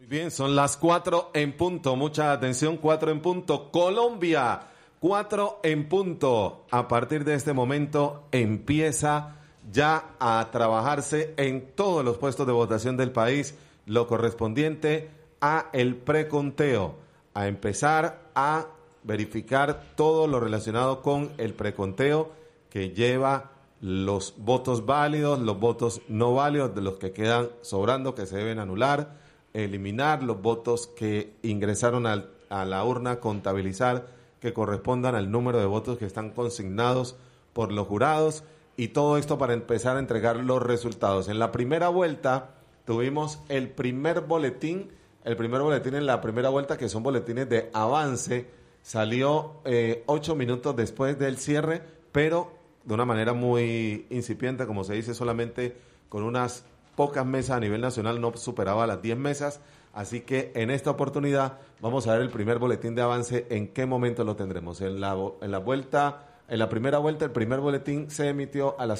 Bien, son las 4 en punto. Mucha atención, 4 en punto. Colombia, 4 en punto. A partir de este momento empieza ya a trabajarse en todos los puestos de votación del país lo correspondiente a el preconteo, a empezar a verificar todo lo relacionado con el preconteo que lleva los votos válidos, los votos no válidos, de los que quedan sobrando, que se deben anular, eliminar los votos que ingresaron a la urna, contabilizar, que correspondan al número de votos que están consignados por los jurados, y todo esto para empezar a entregar los resultados. En la primera vuelta tuvimos el primer boletín en la primera vuelta, que son boletines de avance, salió 8 minutos después del cierre, pero de una manera muy incipiente, como se dice, solamente con unas pocas mesas a nivel nacional, no superaba las 10 mesas, así que en esta oportunidad vamos a ver el primer boletín de avance. ¿En qué momento lo tendremos? En la primera vuelta, el primer boletín se emitió a las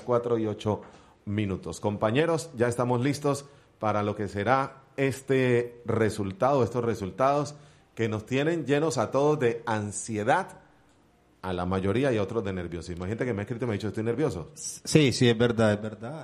4:08. Compañeros, ya estamos listos para lo que será estos resultados que nos tienen llenos a todos de ansiedad, a la mayoría, y a otros de nerviosismo. Hay gente que me ha escrito y me ha dicho, estoy nervioso. Sí, es verdad.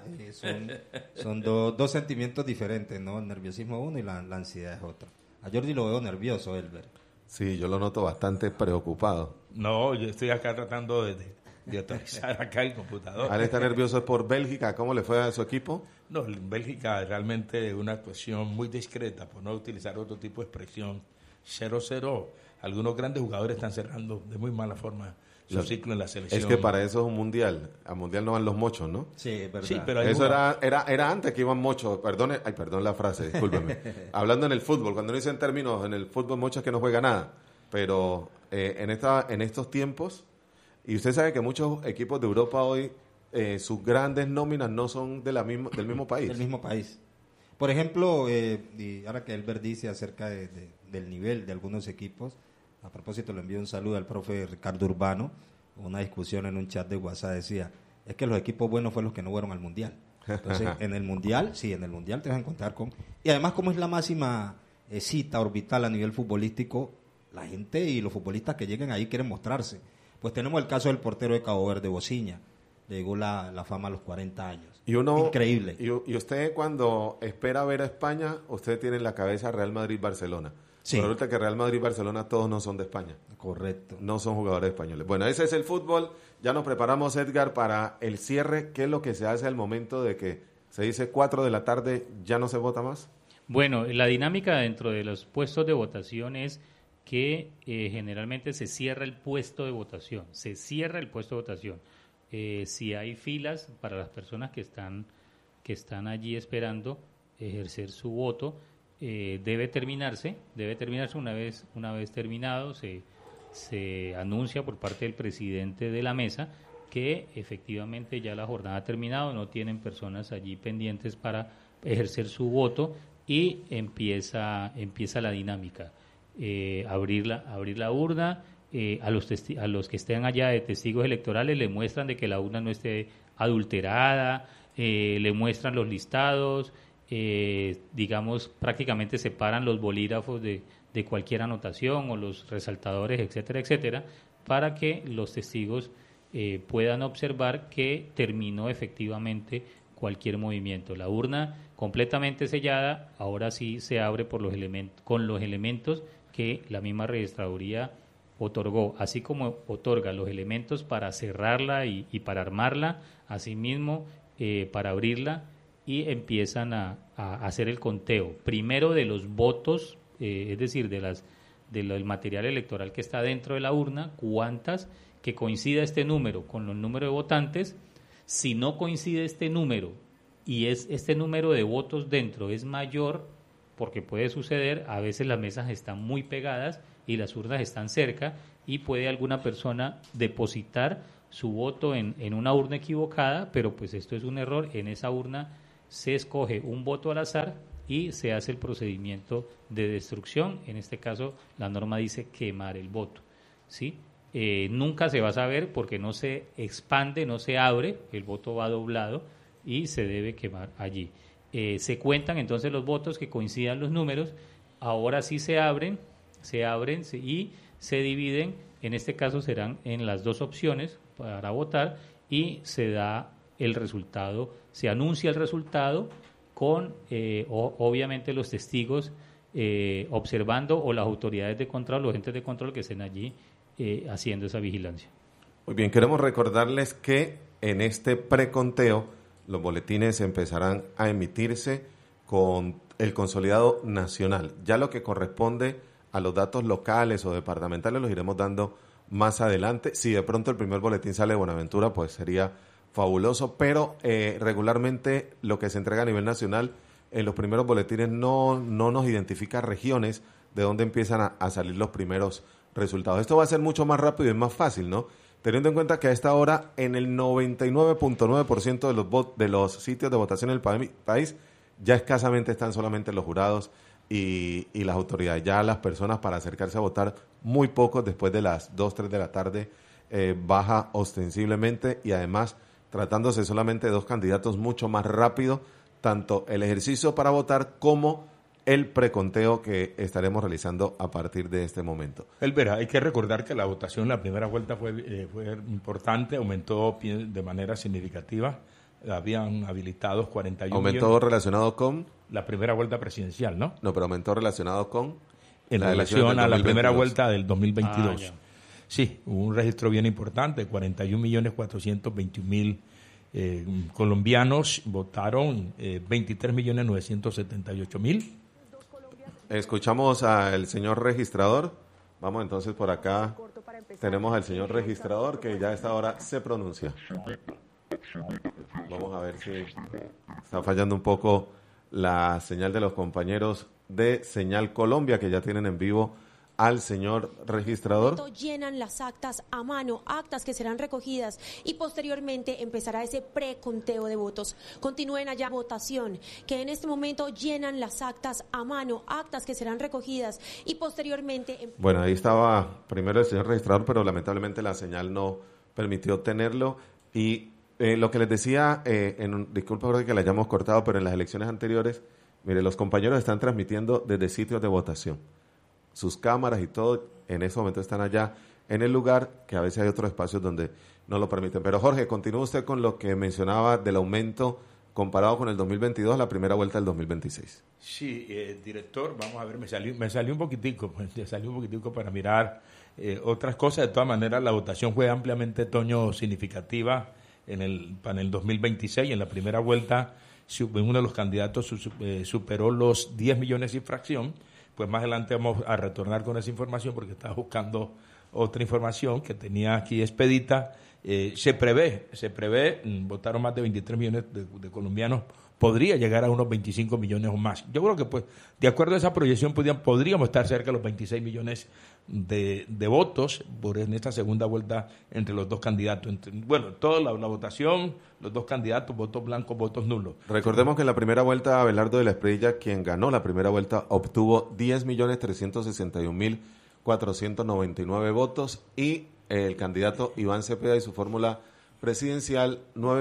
Son dos sentimientos diferentes, ¿no? El nerviosismo es uno y la ansiedad es otro. A Jordi lo veo nervioso, Elber. Sí, yo lo noto bastante preocupado. No, yo estoy acá tratando de actualizar acá el computador. ¿Ale está nervioso por Bélgica? ¿Cómo le fue a su equipo? No, en Bélgica realmente es una actuación muy discreta, por no utilizar otro tipo de expresión. 0-0. Algunos grandes jugadores están cerrando de muy mala forma su ciclo en la selección. Es que para eso es un mundial. Al mundial no van los mochos, ¿no? Sí, es verdad. Sí, pero eso era antes que iban mochos. Perdón la frase, discúlpeme. Hablando en el fútbol, cuando no dicen términos, en el fútbol mochos que no juega nada. Pero en estos tiempos, y usted sabe que muchos equipos de Europa hoy, sus grandes nóminas no son del mismo país. Del mismo país. Por ejemplo, y ahora que Elber dice acerca del nivel de algunos equipos, a propósito le envío un saludo al profe Ricardo Urbano. Una discusión en un chat de WhatsApp decía, es que los equipos buenos fueron los que no fueron al Mundial. Entonces, en el Mundial te vas a encontrar con... Y además, como es la máxima cita orbital a nivel futbolístico, la gente y los futbolistas que lleguen ahí quieren mostrarse. Pues tenemos el caso del portero de Cabo Verde, Bociña. Llegó la fama a los 40 años. Increíble. Y usted, cuando espera ver a España, usted tiene en la cabeza Real Madrid-Barcelona. Sí. Pero resulta que Real Madrid y Barcelona todos no son de España. Correcto. No son jugadores españoles. Bueno, ese es el fútbol. Ya nos preparamos, Edgar, para el cierre. ¿Qué es lo que se hace al momento de que se dice 4 de la tarde, ya no se vota más? Bueno, la dinámica dentro de los puestos de votación es que generalmente se cierra el puesto de votación. Se cierra el puesto de votación. Si hay filas para las personas que están allí esperando ejercer su voto, debe terminarse una vez terminado, se anuncia por parte del presidente de la mesa que efectivamente ya la jornada ha terminado, no tienen personas allí pendientes para ejercer su voto, y empieza la dinámica. Abrir la urna. A los que estén allá de testigos electorales le muestran de que la urna no esté adulterada, le muestran los listados, prácticamente separan los bolígrafos de cualquier anotación o los resaltadores, etcétera, etcétera, para que los testigos puedan observar que terminó efectivamente cualquier movimiento. La urna completamente sellada, ahora sí se abre con los elementos que la misma registraduría otorgó, así como otorga los elementos para cerrarla y para armarla, asimismo para abrirla, y empiezan a hacer el conteo, primero de los votos, es decir, del material electoral que está dentro de la urna, cuántas, que coincida este número con los números de votantes. Si no coincide este número y este número de votos dentro es mayor, porque puede suceder, a veces las mesas están muy pegadas y las urnas están cerca, y puede alguna persona depositar su voto en una urna equivocada, pero pues esto es un error. En esa urna se escoge un voto al azar y se hace el procedimiento de destrucción. En este caso, la norma dice quemar el voto, ¿sí? Nunca se va a saber porque no se expande, no se abre, el voto va doblado y se debe quemar allí. Se cuentan entonces los votos que coincidan los números. ahora sí se abren y se dividen. En este caso serán en las dos opciones para votar y se da el resultado, se anuncia el resultado con obviamente los testigos observando, o las autoridades de control, los entes de control que estén allí haciendo esa vigilancia. Muy bien, queremos recordarles que en este preconteo los boletines empezarán a emitirse con el consolidado nacional. Ya lo que corresponde a los datos locales o departamentales los iremos dando más adelante. Si de pronto el primer boletín sale de Buenaventura, pues sería fabuloso, pero regularmente lo que se entrega a nivel nacional en los primeros boletines no nos identifica regiones de donde empiezan a salir los primeros resultados. Esto va a ser mucho más rápido y más fácil, ¿no? Teniendo en cuenta que a esta hora en el 99.9% de los sitios de votación en el país ya escasamente están solamente los jurados y las autoridades. Ya las personas para acercarse a votar, muy pocos después de las 2, 3 de la tarde, baja ostensiblemente, y además tratándose solamente de dos candidatos, mucho más rápido tanto el ejercicio para votar como el preconteo que estaremos realizando a partir de este momento. Elvera, hay que recordar que la votación en la primera vuelta fue importante, aumentó de manera significativa, habían habilitados 41 ¿Aumentó millones. relacionado con? La primera vuelta presidencial, ¿no? No, pero aumentó relacionado con... En relación a la primera vuelta del 2022. Sí, hubo un registro bien importante, 41.421.000 colombianos votaron, 23.978.000. Escuchamos al señor registrador. Vamos entonces por acá. Tenemos al señor registrador que ya a esta hora se pronuncia. Vamos a ver si está fallando un poco la señal de los compañeros de Señal Colombia, que ya tienen en vivo al señor registrador. Llenan las actas a mano, actas que serán recogidas, y posteriormente empezará ese preconteo de votos. Continúen allá votación, que en este momento llenan las actas a mano, actas que serán recogidas y posteriormente... Bueno, ahí estaba primero el señor registrador, pero lamentablemente la señal no permitió tenerlo. Y lo que les decía, disculpa creo que la hayamos cortado, pero en las elecciones anteriores, mire, los compañeros están transmitiendo desde sitios de votación. Sus cámaras y todo en ese momento están allá en el lugar, que a veces hay otros espacios donde no lo permiten. Pero Jorge, continúa usted con lo que mencionaba del aumento comparado con el 2022, la primera vuelta del 2026. Sí, director, vamos a ver, me salió un poquitico para mirar otras cosas. De todas maneras, la votación fue ampliamente, Toño, significativa para el 2026. En la primera vuelta, uno de los candidatos superó los 10 millones y fracción. Pues más adelante vamos a retornar con esa información porque estaba buscando otra información que tenía aquí expedita. Se prevé, votaron más de 23 millones de colombianos, podría llegar a unos 25 millones o más. Yo creo que, pues, de acuerdo a esa proyección, podríamos estar cerca de los 26 millones de votos en esta segunda vuelta entre los dos candidatos. Toda la votación, los dos candidatos, votos blancos, votos nulos. Recordemos que en la primera vuelta, Abelardo de la Espriella, quien ganó la primera vuelta, obtuvo 10.361.499 votos, y el candidato Iván Cepeda y su fórmula presidencial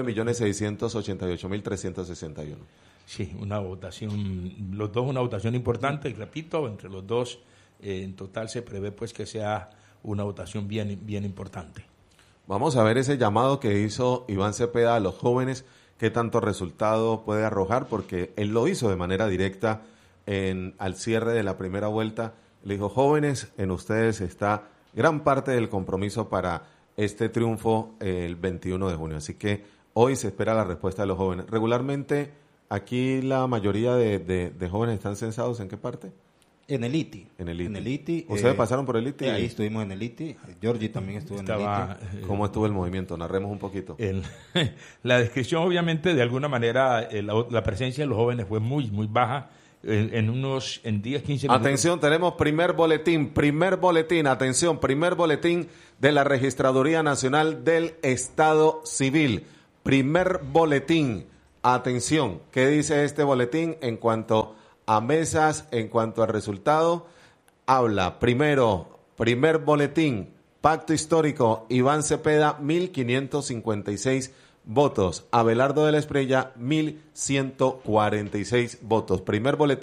9.688.361. Sí, una votación importante, y repito, entre los dos en total se prevé pues que sea una votación bien importante. Vamos a ver ese llamado que hizo Iván Cepeda a los jóvenes, qué tanto resultado puede arrojar, porque él lo hizo de manera directa al cierre de la primera vuelta. Le dijo: jóvenes, en ustedes está gran parte del compromiso para este triunfo el 21 de junio. Así que hoy se espera la respuesta de los jóvenes. Regularmente, aquí la mayoría de jóvenes están censados, ¿en qué parte? En el ITI. En el ITI. ¿Ustedes pasaron por el ITI? Ahí estuvimos en el ITI. Georgie también estuvo en el ITI. ¿Cómo estuvo el movimiento? Narremos un poquito. La descripción, obviamente, de alguna manera, la presencia de los jóvenes fue muy, muy baja. En 10, 15 minutos. Atención, tenemos primer boletín, atención, primer boletín de la Registraduría Nacional del Estado Civil. Primer boletín, atención, ¿qué dice este boletín en cuanto a mesas, en cuanto al resultado? Habla, primer boletín, pacto histórico, Iván Cepeda, 1.556 votos. Abelardo de la Espriella, 1.146 votos. Primer boletín,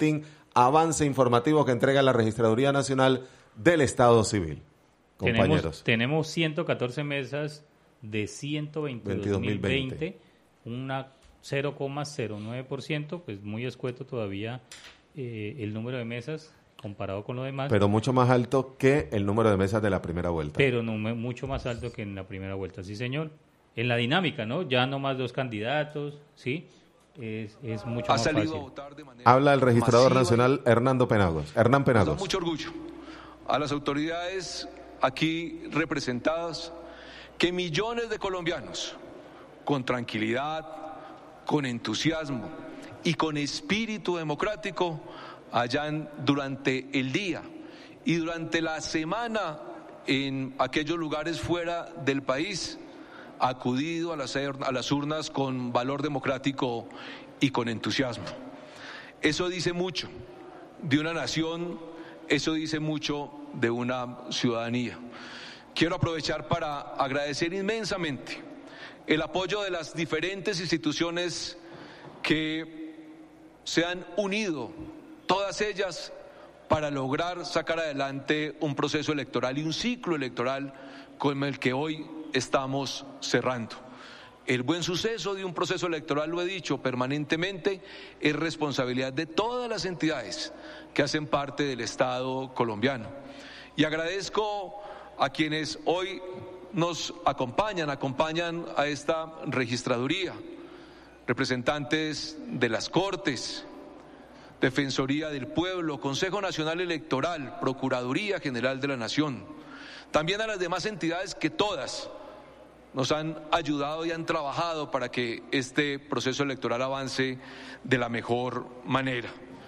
avance informativo que entrega la Registraduría Nacional del Estado Civil. Compañeros. Tenemos 114 mesas de 122.020, una 0,09%, pues muy escueto todavía el número de mesas comparado con lo demás. Pero mucho más alto que el número de mesas de la primera vuelta. Pero no, mucho más alto que en la primera vuelta, sí señor. En la dinámica, ¿no? Ya no más 2 candidatos, ¿sí? Es mucho más fácil. Habla el registrador nacional Hernán Penagos. Nos da mucho orgullo a las autoridades aquí representadas que millones de colombianos, con tranquilidad, con entusiasmo y con espíritu democrático, hayan durante el día y durante la semana en aquellos lugares fuera del país acudido a las urnas con valor democrático y con entusiasmo. Eso dice mucho de una nación, eso dice mucho de una ciudadanía. Quiero aprovechar para agradecer inmensamente el apoyo de las diferentes instituciones que se han unido, todas ellas, para lograr sacar adelante un proceso electoral y un ciclo electoral como el que hoy estamos cerrando. El buen suceso de un proceso electoral, lo he dicho permanentemente, es responsabilidad de todas las entidades que hacen parte del Estado colombiano. Y agradezco a quienes hoy nos acompañan a esta registraduría, representantes de las Cortes, Defensoría del Pueblo, Consejo Nacional Electoral, Procuraduría General de la Nación, también a las demás entidades que todas nos han ayudado y han trabajado para que este proceso electoral avance de la mejor manera.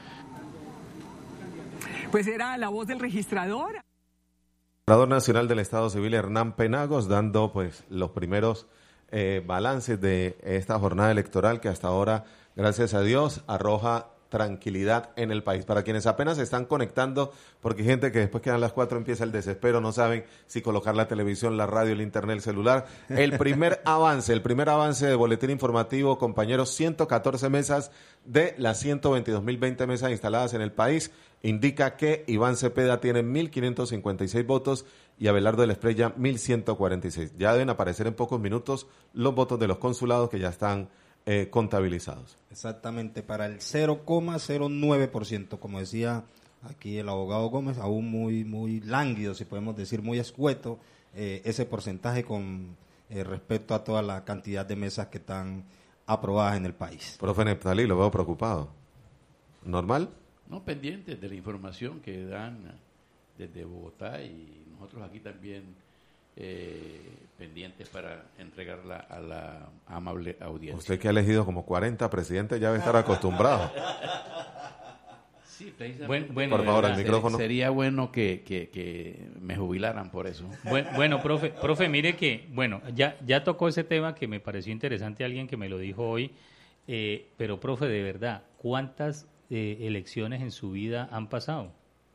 Pues era la voz del registrador. Registrador Nacional del Estado Civil Hernán Penagos dando pues los primeros balances de esta jornada electoral que hasta ahora, gracias a Dios, arroja tranquilidad en el país. Para quienes apenas se están conectando, porque hay gente que después que dan las 4 empieza el desespero, no saben si colocar la televisión, la radio, el internet, el celular. El primer avance de boletín informativo, compañeros, 114 mesas de las 122.020 mesas instaladas en el país, indica que Iván Cepeda tiene 1.556 votos y Abelardo de la Espriella 1.146. Ya deben aparecer en pocos minutos los votos de los consulados que ya están contabilizados. Exactamente, para el 0,09%, como decía aquí el abogado Gómez, aún muy lánguido, si podemos decir, muy escueto, ese porcentaje con respecto a toda la cantidad de mesas que están aprobadas en el país. Profe Neftalí, lo veo preocupado. ¿Normal? No, pendientes de la información que dan desde Bogotá y nosotros aquí también pendientes para entregarla a la amable audiencia. Usted que ha elegido como 40 presidentes ya debe estar acostumbrado. Sí, precisamente. Bueno, por favor, el micrófono. Sería bueno que me jubilaran por eso. Bueno, profe, mire que, bueno, ya tocó ese tema que me pareció interesante, alguien que me lo dijo hoy, pero profe, de verdad, ¿cuántas elecciones en su vida han pasado?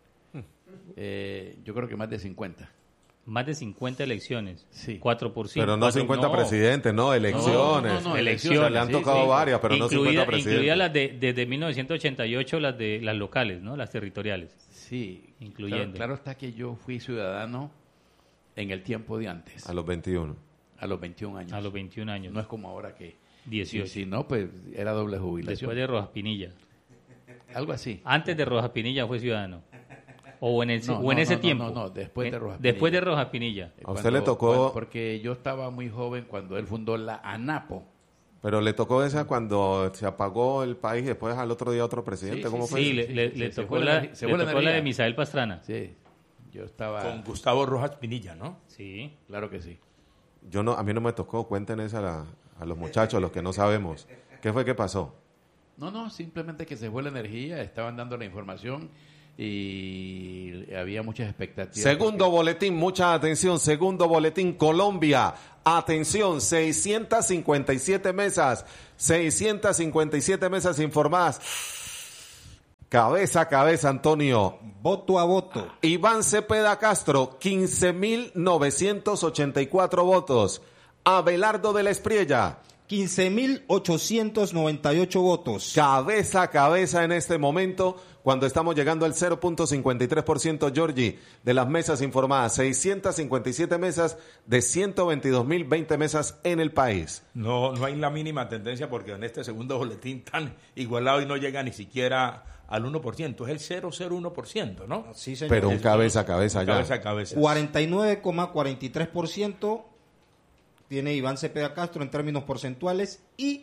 Yo creo que más de 50. Más de 50 elecciones, sí. 4 por 5. Pero no 50 presidentes, no, elecciones. No, elecciones. O sea, le han tocado varias, pero no 50 presidentes. Incluidas las desde 1988, las locales, ¿no? Las territoriales. Sí, incluyendo. Claro está que yo fui ciudadano en el tiempo de antes. A los 21. A los 21 años. A los 21 años. No es como ahora que 18. Si no, pues era doble jubilación. Después de Rojas Pinilla. Algo así. Antes de Rojas Pinilla fue ciudadano. O en ese tiempo. No, después de Rojas Pinilla. Después de Rojas Pinilla. ¿A usted le tocó? Porque yo estaba muy joven cuando él fundó la ANAPO. Pero le tocó esa cuando se apagó el país y después al otro día otro presidente. Sí, ¿Cómo fue? Sí, le tocó la de Misael Pastrana. Sí, yo estaba... Con Gustavo Rojas Pinilla, ¿no? Sí. Claro que sí. A mí no me tocó. Cuenten esa a los muchachos, los que no sabemos. ¿Qué fue que pasó? No, simplemente que se fue la energía, estaban dando la información y había muchas expectativas. Segundo boletín, mucha atención, segundo boletín, Colombia, atención, 657 mesas informadas, cabeza a cabeza, Antonio. Voto a voto. Iván Cepeda Castro, 15.984 votos. Abelardo de la Espriella, 15.898 votos. Cabeza a cabeza en este momento, cuando estamos llegando al 0.53%, Giorgi, de las mesas informadas. 657 mesas de 122.020 mesas en el país. No hay la mínima tendencia porque en este segundo boletín tan igualado y no llega ni siquiera al 1%, es el 0,01%, ¿no? Sí, señor. Pero un cabeza a cabeza ya. Cabeza a cabeza. 49,43% tiene Iván Cepeda Castro en términos porcentuales y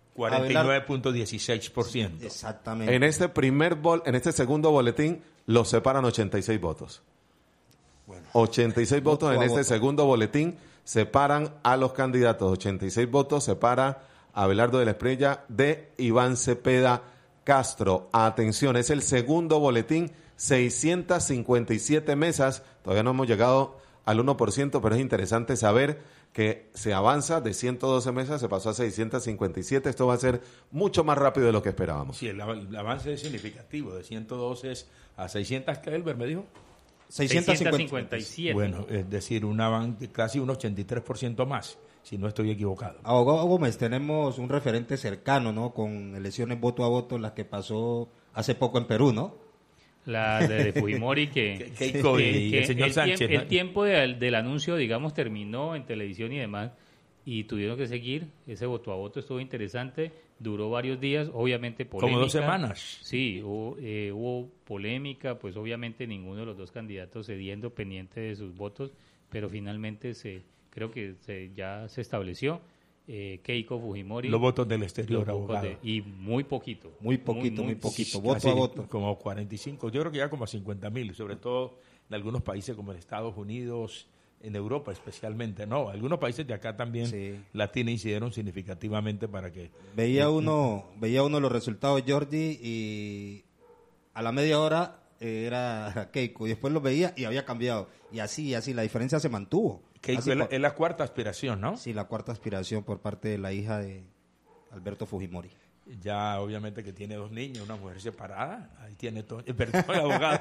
49.16%. Exactamente. En este segundo boletín los separan 86 votos. Bueno. 86 votos Voto en a este voto. segundo boletín separan a los candidatos. 86 votos separa a Abelardo de la Espriella de Iván Cepeda Castro. Atención, es el segundo boletín, 657 mesas. Todavía no hemos llegado al 1%, pero es interesante saber que se avanza de 112 mesas, se pasó a 657. Esto va a ser mucho más rápido de lo que esperábamos. Sí, el avance es significativo, de 112 a 600, ¿qué Elber me dijo? 657. Bueno, es decir, casi un 83% más, si no estoy equivocado. Abogado Gómez, tenemos un referente cercano, ¿no? Con elecciones voto a voto, las que pasó hace poco en Perú, ¿no? La de Fujimori que Keiko y el señor Sánchez, ¿no? El tiempo del anuncio, digamos, terminó en televisión y demás, y tuvieron que seguir. Ese voto a voto estuvo interesante, duró varios días, obviamente polémica. Como 2 semanas. Sí, hubo polémica, pues obviamente ninguno de los dos candidatos cediendo pendiente de sus votos, pero finalmente creo que ya se estableció. Keiko Fujimori. Los votos del exterior, abogado. Y muy poquito. Muy poquito. Voto Casi a voto. Como 45, yo creo que ya como a 50,000, sobre todo en algunos países como en Estados Unidos, en Europa especialmente, ¿no? Algunos países de acá también Sí. latinos incidieron significativamente para que... Veía uno los resultados, Jordi, y a la media hora era Keiko, y después lo veía y había cambiado. Y así, la diferencia se mantuvo. Keiko Así es la cuarta aspiración, ¿no? Sí, la cuarta aspiración por parte de la hija de Alberto Fujimori. Ya obviamente que tiene 2 niños, una mujer separada, ahí tiene todo, perdón, abogado.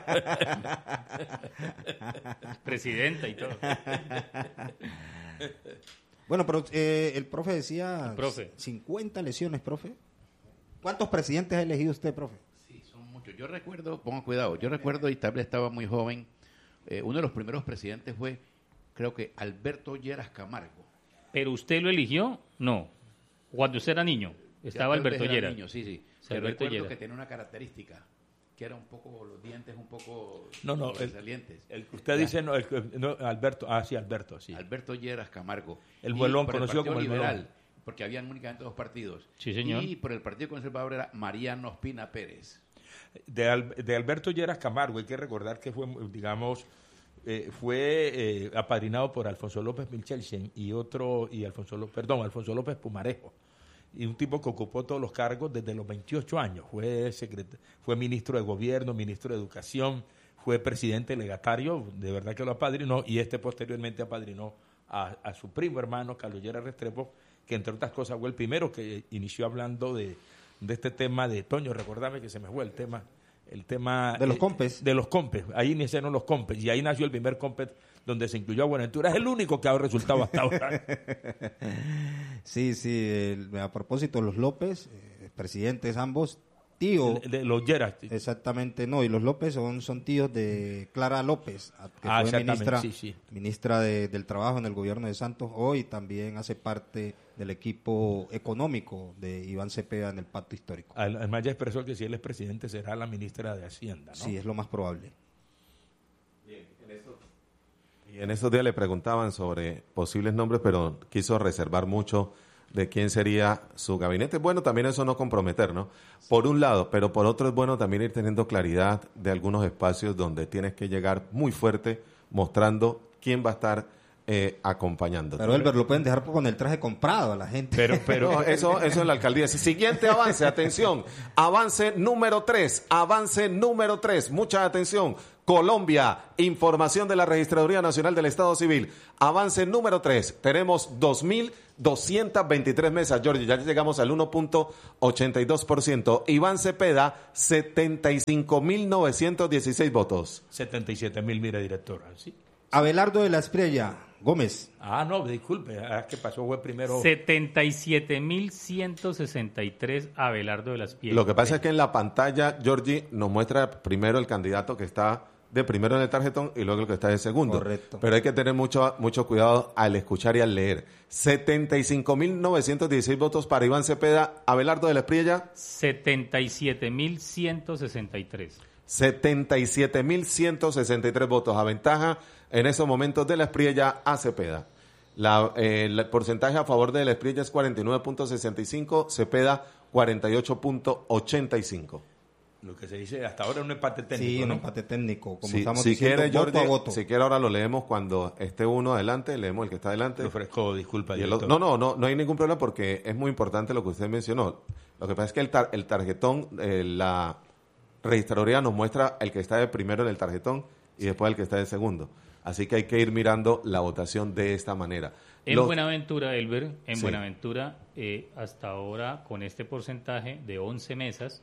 Presidenta y todo. Bueno, pero el profe decía El profe. 50 elecciones, profe. ¿Cuántos presidentes ha elegido usted, profe? Sí, son muchos. Yo recuerdo, pongan cuidado, y tal vez estaba muy joven, uno de los primeros presidentes fue, creo que Alberto Lleras Camargo. ¿Pero usted lo eligió? No. Cuando usted era niño, estaba Ya tal Alberto vez era Lleras. niño, sí. Sí, Pero Alberto recuerdo Lleras. que tenía una característica, que era un poco, los dientes un poco No, sobresalientes. el que usted Ya. dice, no, Alberto, sí, Alberto, sí. Alberto Lleras Camargo. El Y Buelón, por el conocido Partido como el Liberal, Buelón. porque habían únicamente 2 partidos. Sí, señor. Y por el Partido Conservador era Mariano Ospina Pérez. De Alberto Lleras Camargo, hay que recordar que fue, digamos, fue apadrinado por Alfonso López Milchelsen Alfonso López Pumarejo. Y un tipo que ocupó todos los cargos desde los 28 años. Fue ministro de Gobierno, ministro de Educación, fue presidente legatario, de verdad que lo apadrinó, y posteriormente apadrinó a su primo hermano, Carlos Lleras Restrepo, que entre otras cosas fue el primero que inició hablando de este tema de Toño. Recordame que se me fue el tema De los compes. De los compes. Ahí iniciaron los compes y ahí nació el primer compet donde se incluyó a Buenaventura. Es el único que ha dado resultado hasta ahora. Sí, a propósito, los López, presidentes ambos, tío. De los Lleras. Exactamente, no, y los López son tíos de Clara López, que fue exactamente, sí. ministra del Trabajo en el gobierno de Santos. Hoy también hace parte del equipo económico de Iván Cepeda en el pacto histórico. Además ya expresó que si él es presidente será la ministra de Hacienda, ¿no? Sí, es lo más probable. Y en estos días le preguntaban sobre posibles nombres, pero quiso reservar mucho de quién sería su gabinete. Bueno, también eso no comprometer, ¿no? Por un lado, pero por otro es bueno también ir teniendo claridad de algunos espacios donde tienes que llegar muy fuerte mostrando quién va a estar acompañándote. Pero Elber, lo pueden dejar con el traje comprado a la gente. Pero No, eso en la alcaldía. Siguiente avance, atención. Avance número 3. Mucha atención. Colombia, información de la Registraduría Nacional del Estado Civil. Avance número 3. Tenemos 2.223 mesas, Giorgio. Ya llegamos al 1.82%. Iván Cepeda, 75.916 votos. 77,000, mira, directora. ¿Sí? Abelardo de la Espriella Gómez. No, disculpe, ¿qué pasó? Fue primero. 77.163 Abelardo de las Piedras. Lo que pasa es que en la pantalla, Georgie, nos muestra primero el candidato que está de primero en el tarjetón y luego el que está de segundo. Correcto. Pero hay que tener mucho cuidado al escuchar y al leer. 75.916 votos para Iván Cepeda. Abelardo de la Espriella. 77.163. 77.163 votos a ventaja en esos momentos de la Espriella a Cepeda. El porcentaje a favor de la Espriella es 49.65, Cepeda 48.85. Lo que se dice hasta ahora es un empate técnico. Sí, un ¿no? empate técnico. Como Si estamos quiere, diciendo, voto Jordi, a voto. si quiere ahora lo leemos cuando esté uno adelante, leemos el que está adelante. Le ofrezco disculpas. Y no hay ningún problema porque es muy importante lo que usted mencionó. Lo que pasa es que el tarjetón, la registraduría nos muestra el que está de primero en el tarjetón y después el que está de segundo. Así que hay que ir mirando la votación de esta manera. En Buenaventura, Elber, Sí. Buenaventura, hasta ahora con este porcentaje de 11 mesas,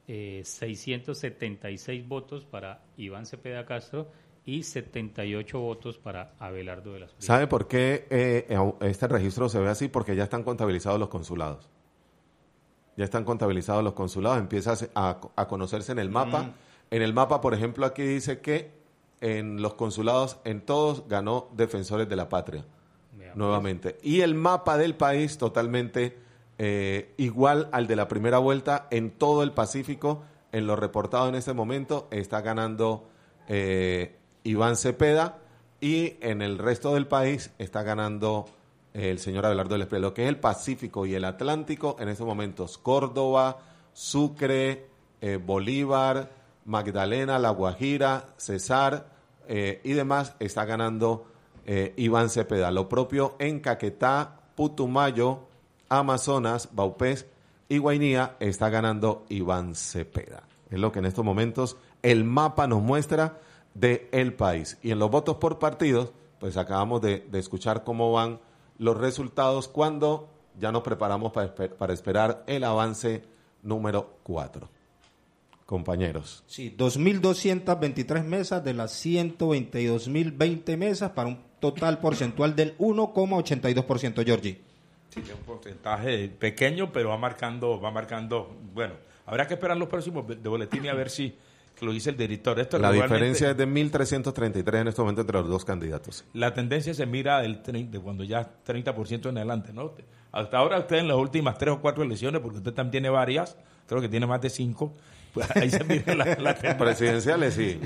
676 votos para Iván Cepeda Castro y 78 votos para Abelardo de las Piedras. ¿Sabe por qué este registro se ve así? Porque ya están contabilizados los consulados. Ya están contabilizados los consulados, empieza a conocerse en el mapa. En el mapa, por ejemplo, aquí dice que en los consulados, en todos ganó Defensores de la Patria, nuevamente. Y el mapa del país totalmente igual al de la primera vuelta en todo el Pacífico. En lo reportado en este momento está ganando Iván Cepeda y en el resto del país está ganando el señor Abelardo de la Espriella. Lo que es el Pacífico y el Atlántico en estos momentos, Córdoba, Sucre, Bolívar, Magdalena, La Guajira, Cesar y demás, está ganando Iván Cepeda. Lo propio en Caquetá, Putumayo, Amazonas, Baupés y Guainía está ganando Iván Cepeda. Es lo que en estos momentos el mapa nos muestra del país. Y en los votos por partidos, pues acabamos de escuchar cómo van los resultados cuando ya nos preparamos para esperar el avance número 4. Compañeros. Sí, 2.223 mesas de las 122.020 mesas para un total porcentual del 1,82%, Georgie. Sí, es un porcentaje pequeño, pero va marcando, bueno, habrá que esperar los próximos de boletín y a ver si que lo dice el director. La diferencia es de 1.333 en este momento entre los dos candidatos. La tendencia se mira de cuando ya 30% en adelante, ¿no? Hasta ahora usted en las últimas 3 o 4 elecciones, porque usted también tiene varias, creo que tiene más de 5, pues ahí se mira la tendencia. Presidenciales, sí.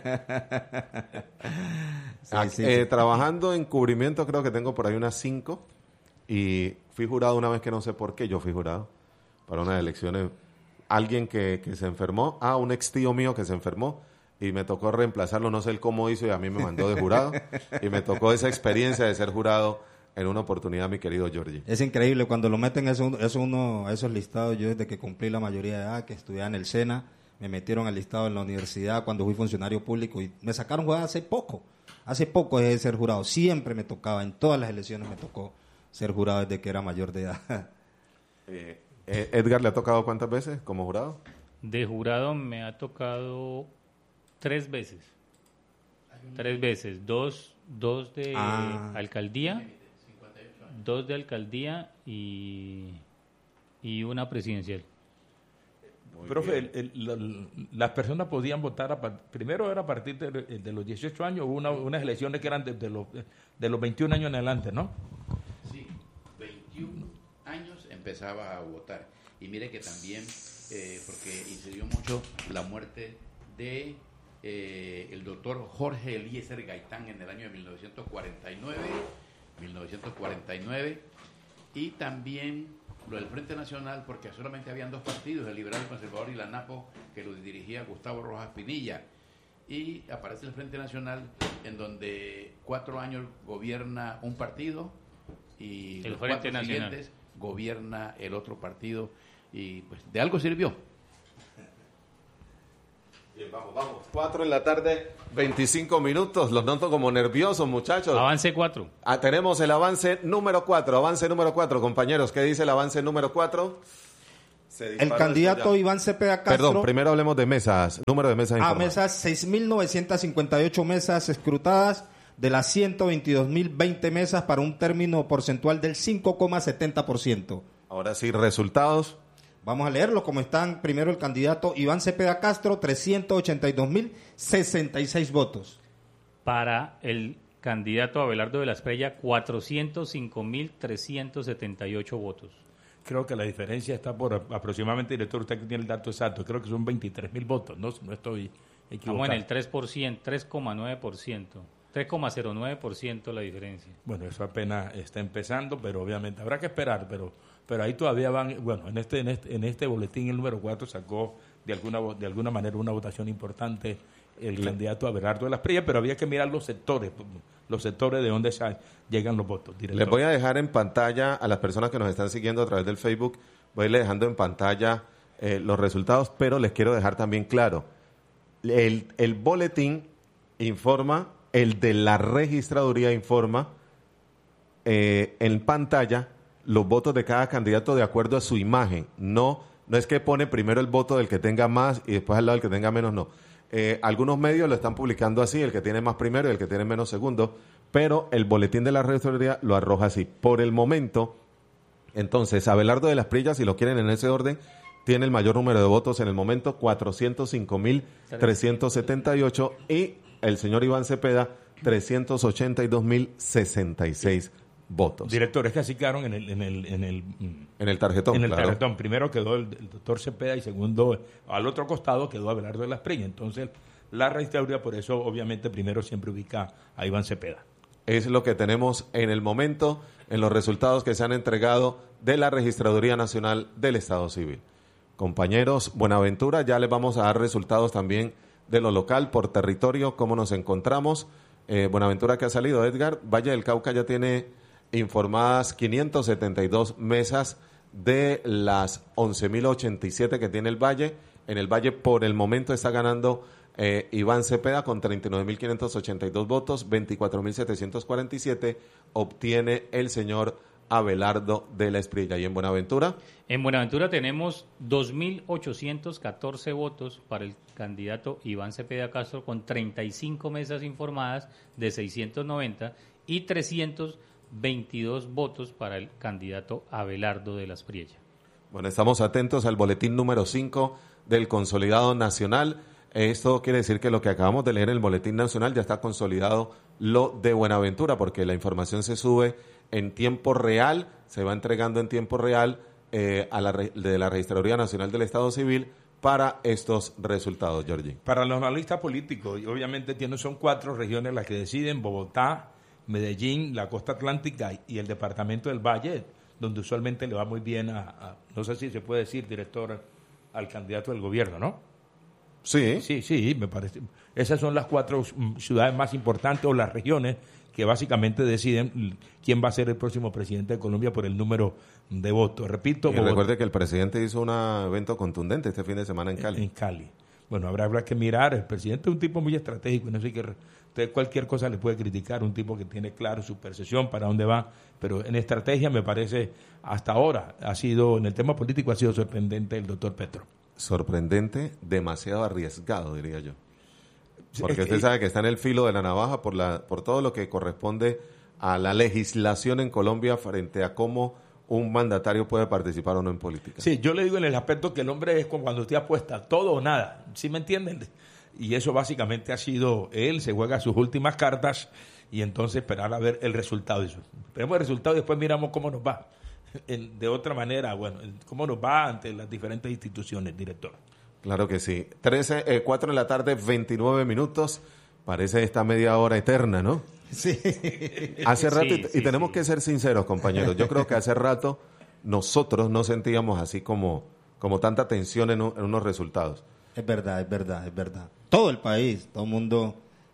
Trabajando en cubrimiento creo que tengo por ahí unas 5 y fui jurado una vez que no sé por qué yo fui jurado para unas elecciones. Alguien que se enfermó, un ex tío mío que se enfermó y me tocó reemplazarlo, no sé él cómo hizo y a mí me mandó de jurado y me tocó esa experiencia de ser jurado en una oportunidad, mi querido Georgie. Es increíble cuando lo meten a esos listados. Yo desde que cumplí la mayoría de edad, que estudiaba en el SENA, me metieron al listado en la universidad cuando fui funcionario público y me sacaron jurado hace poco dejé de ser jurado. Siempre me tocaba, en todas las elecciones me tocó ser jurado desde que era mayor de edad. Edgar, ¿le ha tocado cuántas veces como jurado? De jurado me ha tocado 3 veces. 3 veces. Dos de alcaldía, 2 de alcaldía y una presidencial. Profe, las personas podían votar, primero era a partir de los 18 años, hubo unas elecciones que eran de los 21 años en adelante, ¿no? Sí, 21 años empezaba a votar. Y mire que también, porque incidió mucho la muerte de el doctor Jorge Eliezer Gaitán en el año de 1949, y también lo del Frente Nacional, porque solamente habían 2 partidos, el Liberal Conservador y la NAPO, que lo dirigía Gustavo Rojas Pinilla. Y aparece el Frente Nacional, en donde 4 años gobierna un partido y el los Frente 4 Nacional siguientes gobierna el otro partido, y pues de algo sirvió. Bien, vamos. 4 en la tarde, 25 minutos. Los noto como nerviosos, muchachos. Avance 4. Tenemos el avance número 4. Avance número 4, compañeros. ¿Qué dice el avance número 4? El candidato Iván Cepeda Castro. Perdón, primero hablemos de mesas. Número de mesas informadas. Mesas, 6.958 mesas escrutadas, de las 122.020 mesas para un término porcentual del 5,70%. Ahora sí, resultados. Vamos a leerlo como están. Primero el candidato Iván Cepeda Castro, 382.066 votos. Para el candidato Abelardo de la Espriella, 405.378 votos. Creo que la diferencia está por aproximadamente, director, usted que tiene el dato exacto, creo que son 23.000 votos, no estoy equivocado. Estamos en el 3%, 3,9%, 3,09% la diferencia. Bueno, eso apenas está empezando, pero obviamente habrá que esperar, pero ahí todavía van, bueno, en este boletín el número 4 sacó de alguna manera una votación importante el candidato Abelardo de la Espriella, pero había que mirar los sectores de donde llegan los votos. Director. Les voy a dejar en pantalla a las personas que nos están siguiendo a través del Facebook, voy a irle dejando en pantalla los resultados, pero les quiero dejar también claro, el boletín informa, el de la registraduría informa en pantalla los votos de cada candidato de acuerdo a su imagen. No es que pone primero el voto del que tenga más y después al lado del que tenga menos, no. Algunos medios lo están publicando así, el que tiene más primero y el que tiene menos segundo, pero el boletín de la registraduría lo arroja así. Por el momento, entonces, Abelardo de la Espriella, si lo quieren en ese orden, tiene el mayor número de votos en el momento, 405.378, y el señor Iván Cepeda, 382.066 votos. Director, es que así quedaron en el tarjetón. En el claro. tarjetón. Primero quedó el doctor Cepeda y segundo, al otro costado quedó Abelardo de la Espriella. Entonces, la registraduría, por eso, obviamente, primero siempre ubica a Iván Cepeda. Es lo que tenemos en el momento, en los resultados que se han entregado de la Registraduría Nacional del Estado Civil. Compañeros, Buenaventura, ya les vamos a dar resultados también de lo local, por territorio, cómo nos encontramos. Buenaventura, que ha salido, Edgar, Valle del Cauca ya tiene informadas 572 mesas de las 11.087 que tiene el Valle. En el Valle, por el momento, está ganando Iván Cepeda con 39.582 votos, 24.747 obtiene el señor Abelardo de la Espriella. ¿Y en Buenaventura? En Buenaventura tenemos 2.814 votos para el candidato Iván Cepeda Castro, con 35 mesas informadas de 690 y 322 votos para el candidato Abelardo de la Espriella. Bueno, estamos atentos al boletín número 5 del Consolidado Nacional. Esto quiere decir que lo que acabamos de leer en el Boletín Nacional ya está consolidado lo de Buenaventura, porque la información se sube en tiempo real, se va entregando en tiempo real de la Registraduría Nacional del Estado Civil para estos resultados, Giorgi. Para los analistas políticos, y obviamente son 4 regiones las que deciden: Bogotá, Medellín, la Costa Atlántica y el Departamento del Valle, donde usualmente le va muy bien no sé si se puede decir, director, al candidato del gobierno, ¿no? Sí. Sí, me parece. Esas son las 4 ciudades más importantes, o las regiones que básicamente deciden quién va a ser el próximo presidente de Colombia por el número de votos. Repito. Y recuerde que el presidente hizo un evento contundente este fin de semana en Cali. En Cali. Bueno, habrá que mirar. El presidente es un tipo muy estratégico, no sé qué. Usted cualquier cosa le puede criticar, un tipo que tiene claro su percepción, para dónde va, pero en estrategia me parece, hasta ahora, en el tema político ha sido sorprendente el doctor Petro. Sorprendente, demasiado arriesgado, diría yo. Porque usted sabe que está en el filo de la navaja por todo lo que corresponde a la legislación en Colombia frente a cómo un mandatario puede participar o no en política. Sí, yo le digo en el aspecto que el hombre es como cuando usted apuesta todo o nada, ¿sí me entienden? Y eso básicamente ha sido, él se juega sus últimas cartas y entonces esperar a ver el resultado. Esperemos el resultado y después miramos cómo nos va. De otra manera, cómo nos va ante las diferentes instituciones, director. Claro que sí. 4 de la tarde, 29 minutos. Parece esta media hora eterna, ¿no? Sí. Hace rato, y tenemos que ser sinceros, compañeros. Yo creo que hace rato nosotros no sentíamos así como tanta tensión en unos resultados. Es verdad. Todo el país, todo el mundo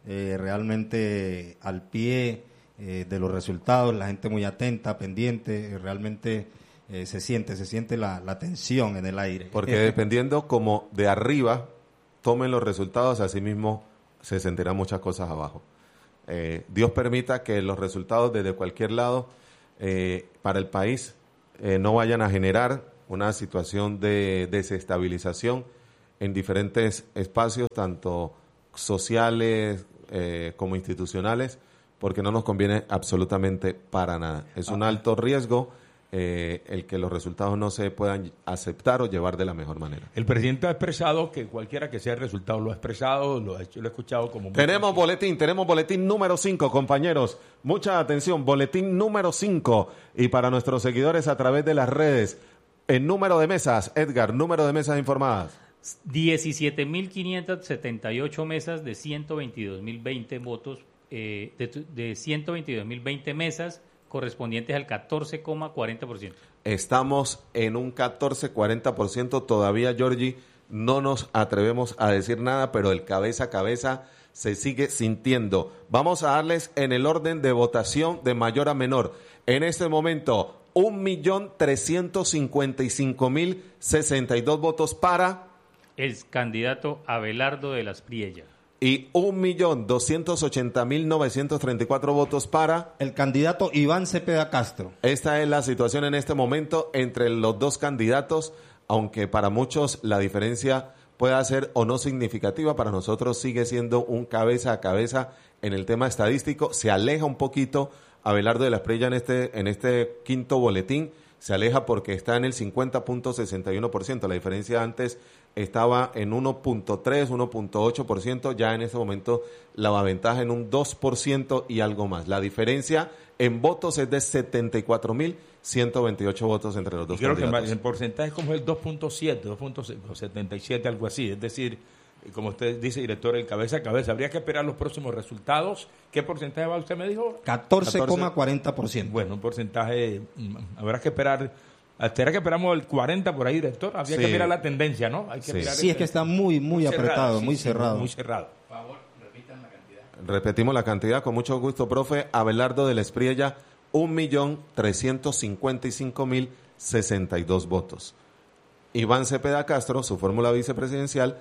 realmente al pie de los resultados, la gente muy atenta, pendiente, realmente se siente la tensión en el aire. Porque dependiendo como de arriba tomen los resultados, así mismo se sentirán muchas cosas abajo. Dios permita que los resultados desde cualquier lado para el país no vayan a generar una situación de desestabilización en diferentes espacios, tanto sociales como institucionales, porque no nos conviene absolutamente para nada. Es un alto riesgo el que los resultados no se puedan aceptar o llevar de la mejor manera. El presidente ha expresado que cualquiera que sea el resultado, lo ha expresado, lo he escuchado como... Tenemos boletín número 5, compañeros. Mucha atención, boletín número 5. Y para nuestros seguidores a través de las redes, el número de mesas, Edgar, número de mesas informadas. 17.578 mesas de 122.020 votos, de 122.020 mesas correspondientes al 14,40%. Estamos en un 14-40%. Todavía, Giorgi, no nos atrevemos a decir nada, pero el cabeza a cabeza se sigue sintiendo. Vamos a darles en el orden de votación de mayor a menor. En este momento, 1.355.062 votos para... El candidato Abelardo de las Priella. Y 1.280.934 votos para... El candidato Iván Cepeda Castro. Esta es la situación en este momento entre los dos candidatos, aunque para muchos la diferencia pueda ser o no significativa, para nosotros sigue siendo un cabeza a cabeza en el tema estadístico. Se aleja un poquito Abelardo de las Priella en este quinto boletín, se aleja porque está en el 50.61%. La diferencia antes estaba en 1.3, 1.8%, ya en este momento la ventaja en un 2% y algo más. La diferencia en votos es de 74.128 votos entre los dos candidatos. Creo que el porcentaje es como el 2.7, 2.77, algo así. Es decir, como usted dice, director, el cabeza a cabeza. Habría que esperar los próximos resultados. ¿Qué porcentaje va usted, me dijo? 14,40%. Bueno, un porcentaje, habrá que esperar. ¿Será que esperamos el 40 por ahí, director? Habría que mirar la tendencia, ¿no? Hay que mirar es que está muy apretado, cerrado, muy cerrado. Muy cerrado. Por favor, repitan la cantidad. Repetimos la cantidad, con mucho gusto, profe. Abelardo de la Espriella, 1.355.062 votos. Iván Cepeda Castro, su fórmula vicepresidencial,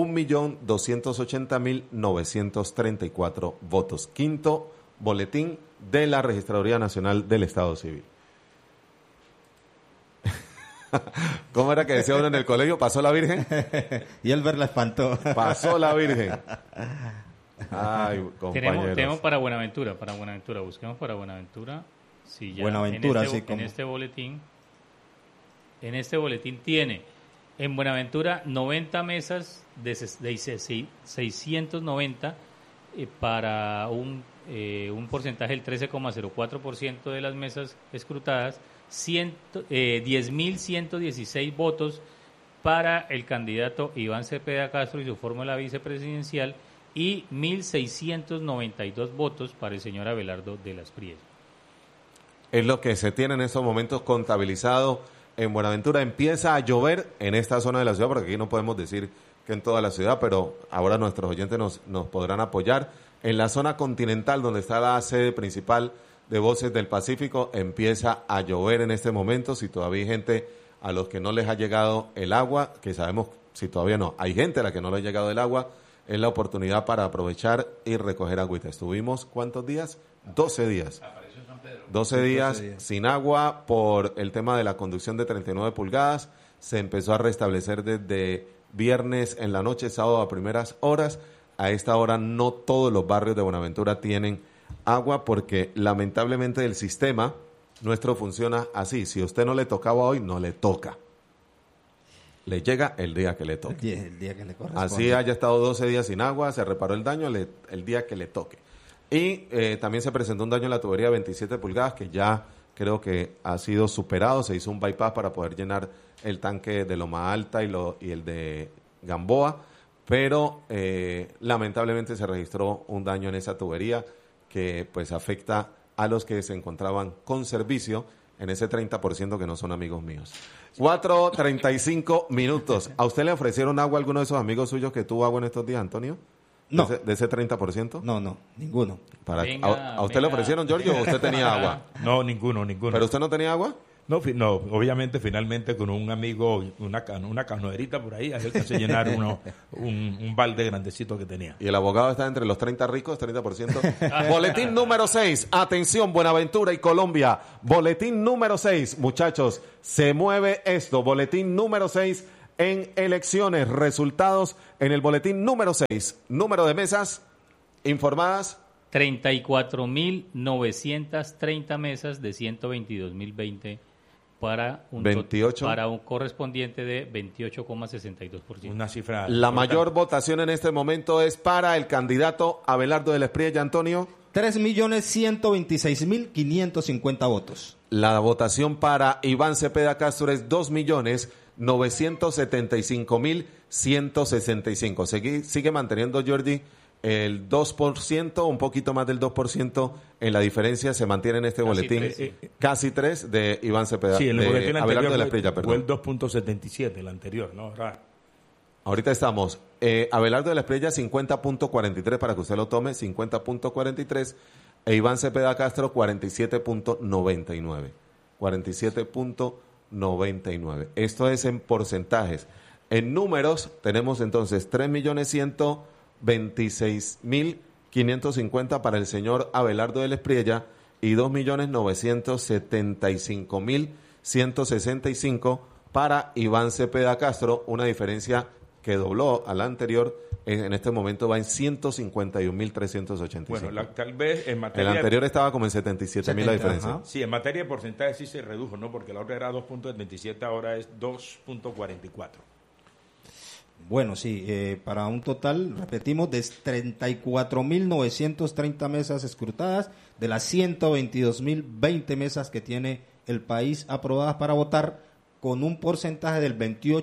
1.280.934 votos. Quinto boletín de la Registraduría Nacional del Estado Civil. ¿Cómo era que decía uno en el colegio? ¿Pasó la Virgen? Y él la espantó. Pasó la Virgen. Ay, compañeros. Tenemos para Buenaventura, busquemos para Buenaventura. Sí, ya Buenaventura, en este boletín tiene en Buenaventura 90 mesas de 690 para un porcentaje del 13,04% de las mesas escrutadas, 10.116 votos para el candidato Iván Cepeda Castro y su fórmula vicepresidencial y 1.692 votos para el señor Abelardo de las Priella. Es lo que se tiene en estos momentos contabilizado en Buenaventura. Empieza a llover en esta zona de la ciudad, porque aquí no podemos decir que en toda la ciudad, pero ahora nuestros oyentes nos podrán apoyar. En la zona continental, donde está la sede principal de Voces del Pacífico, empieza a llover en este momento. Si todavía hay gente a los que no les ha llegado el agua, que sabemos si todavía no, hay gente a la que no le ha llegado el agua, es la oportunidad para aprovechar y recoger agüita. Estuvimos, ¿cuántos días? 12 días. 12 días sin agua por el tema de la conducción de 39 pulgadas. Se empezó a restablecer desde viernes en la noche, sábado a primeras horas. A esta hora no todos los barrios de Buenaventura tienen agua porque lamentablemente el sistema nuestro funciona así. Si a usted no le tocaba hoy, no le toca. Le llega el día que le toque. El día que le corresponde. Así haya estado 12 días sin agua, se reparó el daño el día que le toque. Y también se presentó un daño en la tubería de 27 pulgadas que ya creo que ha sido superado. Se hizo un bypass para poder llenar el tanque de Loma Alta y el de Gamboa, pero lamentablemente se registró un daño en esa tubería que pues afecta a los que se encontraban con servicio en ese 30% que no son amigos míos. 4:35 minutos. ¿A usted le ofrecieron agua a alguno de esos amigos suyos que tuvo agua en estos días, Antonio? No. ¿De ese 30%? No, ninguno. ¿A usted le ofrecieron, Giorgio, o usted tenía agua? No, ninguno. ¿Pero usted no tenía agua? No, obviamente finalmente con un amigo, una canoerita por ahí, había que llenar un balde grandecito que tenía. Y el abogado está entre los 30 ricos, 30%. Boletín número 6, atención Buenaventura y Colombia. Boletín número 6, muchachos, se mueve esto. Boletín número 6 en elecciones, resultados en el boletín número 6. Número de mesas informadas, 34.930 mesas de 122.020 para un 28. para un correspondiente de 28,62%. Una cifra. La importante. mayor votación en este momento es para el candidato Abelardo de la Espriella, Antonio. 3.126.550 votos. La votación para Iván Cepeda Castro es 2.975.165. Sigue manteniendo, Jordi, el 2%, un poquito más del 2% en la diferencia. Se mantiene en este boletín 3, casi 3 de Iván Cepeda. Sí, el de boletín Abelardo de la anterior Espriella, fue el perdón. 2.77, el anterior, ¿no? Ahora, Ahorita estamos. Abelardo de la Espriella 50.43 para que usted lo tome, 50.43. E Iván Cepeda Castro 47.99. 47.99. Esto es en porcentajes. En números tenemos entonces 3.126.550 para el señor Abelardo de la Espriella y 2.975.165 para Iván Cepeda Castro, una diferencia que dobló a la anterior. En este momento va en 151.385. bueno, tal vez en El materia... anterior estaba como en 77.000 la diferencia. Ajá. Sí, en materia de porcentaje sí se redujo, ¿no? Porque la otra era 2.27, ahora es 2.44. Bueno, sí, para un total, repetimos, de 34.930 mesas escrutadas, de las 122.020 mesas que tiene el país aprobadas para votar, con un porcentaje del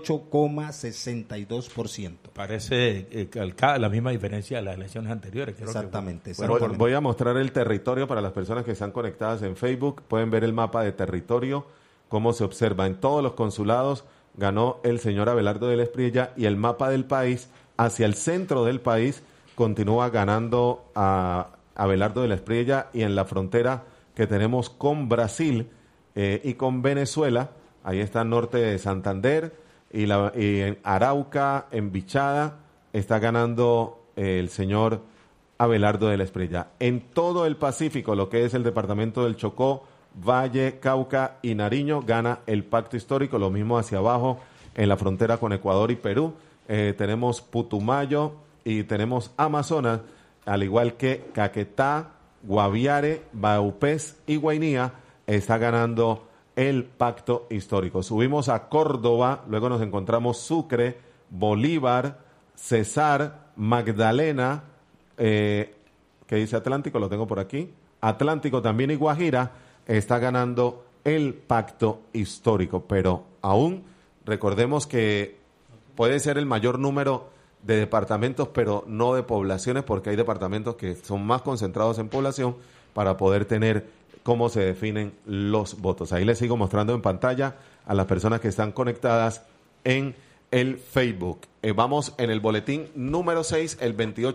28,62%. Parece la misma diferencia de las elecciones anteriores. Creo Exactamente, que, exactamente. Voy a mostrar el territorio para las personas que están conectadas en Facebook. Pueden ver el mapa de territorio, cómo se observa. En todos los consulados ganó el señor Abelardo de la Espriella y el mapa del país, hacia el centro del país, continúa ganando a Abelardo de la Espriella, y en la frontera que tenemos con Brasil y con Venezuela, ahí está el norte de Santander y en Arauca, en Vichada, está ganando el señor Abelardo de la Espriella. En todo el Pacífico, lo que es el departamento del Chocó, Valle, Cauca y Nariño, gana el pacto histórico. Lo mismo hacia abajo, en la frontera con Ecuador y Perú. Tenemos Putumayo y tenemos Amazonas, al igual que Caquetá, Guaviare, Baupés y Guainía, está ganando el pacto histórico. Subimos a Córdoba, luego nos encontramos Sucre, Bolívar, Cesar, Magdalena, ¿qué dice Atlántico? Lo tengo por aquí. Atlántico también y Guajira está ganando el pacto histórico, pero aún recordemos que puede ser el mayor número de departamentos, pero no de poblaciones, porque hay departamentos que son más concentrados en población para poder tener cómo se definen los votos. Ahí les sigo mostrando en pantalla a las personas que están conectadas en el Facebook. Vamos en el boletín número 6, el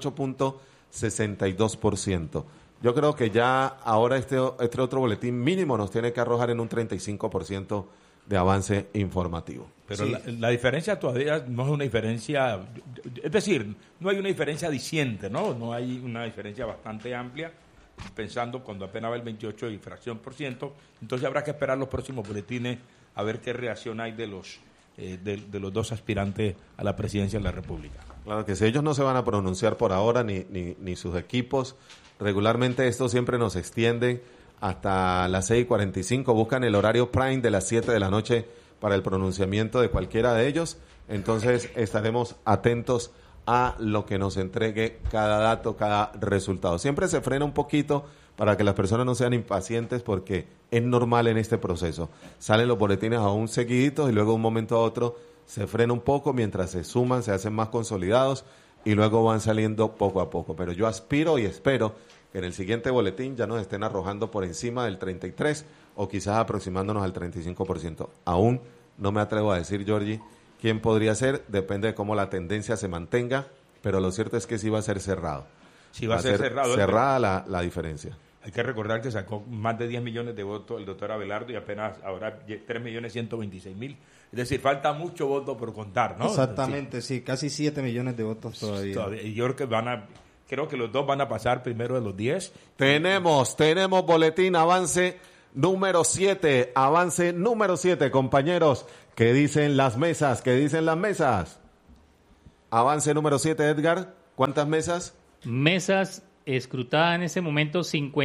28.62%. Yo creo que ya ahora este otro boletín mínimo nos tiene que arrojar en un 35% de avance informativo. Pero Sí. la diferencia todavía no es una diferencia, es decir, no hay una diferencia diciente, ¿no? No hay una diferencia bastante amplia, pensando cuando apenas va el 28 y fracción por ciento. Entonces habrá que esperar los próximos boletines a ver qué reacción hay de los dos aspirantes a la presidencia de la República. Claro que sí, ellos no se van a pronunciar por ahora, ni sus equipos. Regularmente esto siempre nos extiende hasta las 6:45. Buscan el horario prime de las 7 de la noche para el pronunciamiento de cualquiera de ellos. Entonces estaremos atentos a lo que nos entregue cada dato, cada resultado. Siempre se frena un poquito para que las personas no sean impacientes, porque es normal en este proceso. Salen los boletines aún seguiditos y luego de un momento a otro se frena un poco mientras se suman, se hacen más consolidados y luego van saliendo poco a poco. Pero yo aspiro y espero que en el siguiente boletín ya nos estén arrojando por encima del 33% o quizás aproximándonos al 35%. Aún no me atrevo a decir, Georgie, quién podría ser, depende de cómo la tendencia se mantenga, pero lo cierto es que sí va a ser cerrado. Sí, va a ser cerrado. Cerrada la diferencia. Hay que recordar que sacó más de 10 millones de votos el doctor Abelardo y apenas ahora 3.126.000. Es decir, falta mucho voto por contar, ¿no? Exactamente, sí, casi 7 millones de votos todavía. Y yo creo que creo que los dos van a pasar primero de los 10. Tenemos boletín, avance número 7, compañeros. ¿Qué dicen las mesas? Avance número 7, Edgar. ¿Cuántas mesas? Mesas escrutada en ese momento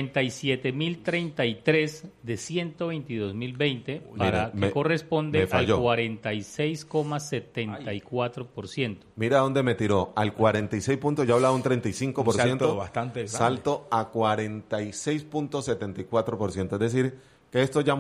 57.033 de 122.020, para que corresponde al 46,74%. Mira dónde me tiró, al 46 puntos, ya hablaba un 35%, Un salto bastante grande. salto a 46.74%, es decir, que esto ya